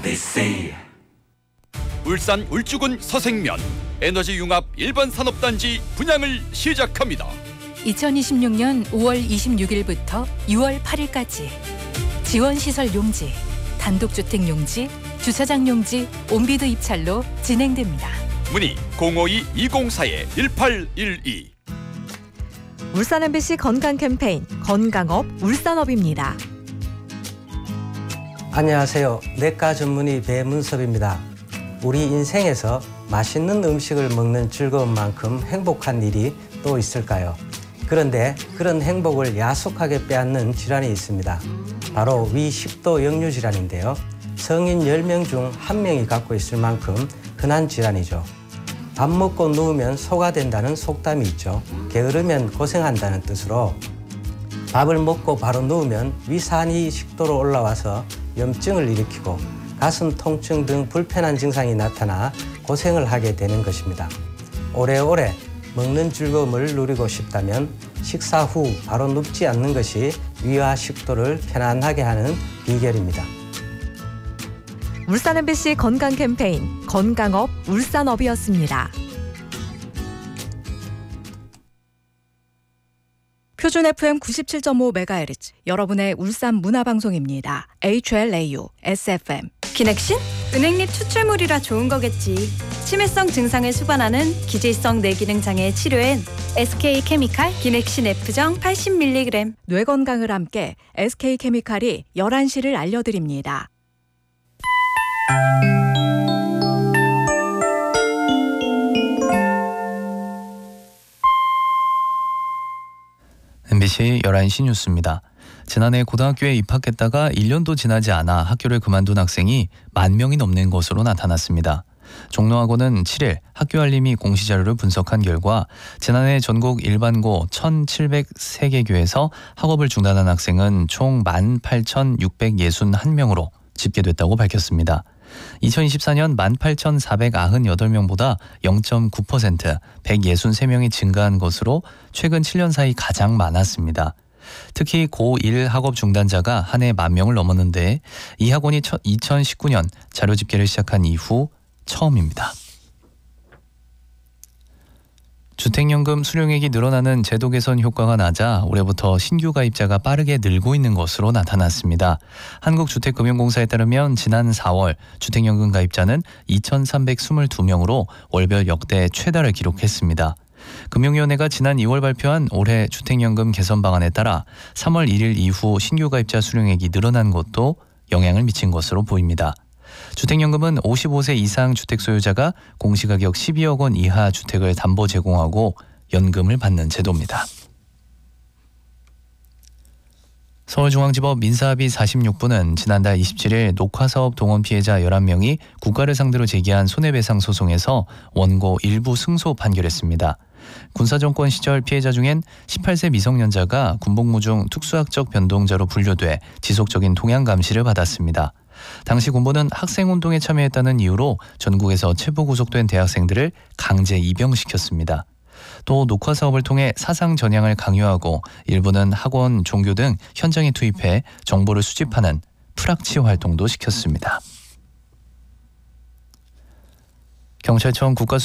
울산 울주군 서생면 에너지 융합 일반 산업단지 분양을 시작합니다. 2026년 5월 26일부터 6월 8일까지 지원시설 용지, 단독주택 용지, 주차장 용지, 온비드 입찰로 진행됩니다. 문의 052-204-1812. 울산 MBC 건강 캠페인 건강업 울산업입니다. 안녕하세요. 내과 전문의 배문섭입니다. 우리 인생에서 맛있는 음식을 먹는 즐거움만큼 행복한 일이 또 있을까요? 그런데 그런 행복을 야속하게 빼앗는 질환이 있습니다. 바로 위식도 역류 질환인데요. 성인 10명 중 1명이 갖고 있을 만큼 흔한 질환이죠. 밥 먹고 누우면 소가 된다는 속담이 있죠. 게으르면 고생한다는 뜻으로 밥을 먹고 바로 누우면 위산이 식도로 올라와서 염증을 일으키고 가슴 통증 등 불편한 증상이 나타나 고생을 하게 되는 것입니다. 오래오래 먹는 즐거움을 누리고 싶다면 식사 후 바로 눕지 않는 것이 위와 식도를 편안하게 하는 비결입니다. 울산 MBC 건강 캠페인 건강업 울산업이었습니다. 표준 FM 97.5MHz 여러분의 울산 문화방송입니다. HLAU SFM. 기넥신? 은행잎 추출물이라 좋은 거겠지. 치매성 증상을 수반하는 기질성 뇌기능 장애 치료엔 SK케미칼 기넥신 F정 80mg. 뇌 건강을 함께 SK케미칼이 11시를 알려드립니다. MBC 11시 뉴스입니다. 지난해 고등학교에 입학했다가 1년도 지나지 않아 학교를 그만둔 학생이 10,000명이 넘는 것으로 나타났습니다. 종로학원은 7일 학교 알림이 공시자료를 분석한 결과 지난해 전국 일반고 1,703개 교에서 학업을 중단한 학생은 총 18,661명으로 집계됐다고 밝혔습니다. 2024년 18,498명보다 0.9% 163명이 증가한 것으로 최근 7년 사이 가장 많았습니다. 특히 고1 학업 중단자가 한 해 10,000명을 넘었는데 이 학원이 2019년 자료 집계를 시작한 이후 처음입니다. 주택연금 수령액이 늘어나는 제도 개선 효과가 낮아 올해부터 신규 가입자가 빠르게 늘고 있는 것으로 나타났습니다. 한국주택금융공사에 따르면 지난 4월 주택연금 가입자는 2,322명으로 월별 역대 최다를 기록했습니다. 금융위원회가 지난 2월 발표한 올해 주택연금 개선 방안에 따라 3월 1일 이후 신규 가입자 수령액이 늘어난 것도 영향을 미친 것으로 보입니다. 주택연금은 55세 이상 주택 소유자가 공시가격 12억 원 이하 주택을 담보 제공하고 연금을 받는 제도입니다. 서울중앙지법 민사합의 46부는 지난달 27일 녹화사업 동원 피해자 11명이 국가를 상대로 제기한 손해배상 소송에서 원고 일부 승소 판결했습니다. 군사정권 시절 피해자 중엔 18세 미성년자가 군복무 중 특수학적 변동자로 분류돼 지속적인 동향 감시를 받았습니다. 당시 군부는 학생운동에 참여했다는 이유로 전국에서 체포 구속된 대학생들을 강제 입영시켰습니다. 또 녹화 사업을 통해 사상 전향을 강요하고 일부는 학원, 종교 등 현장에 투입해 정보를 수집하는 프락치 활동도 시켰습니다. 경찰청